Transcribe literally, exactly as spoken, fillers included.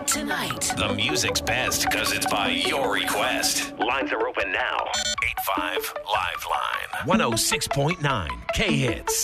Tonight. The music's best because it's by your request. Lines are open now. eight five Live Line. one oh six point nine K Hits.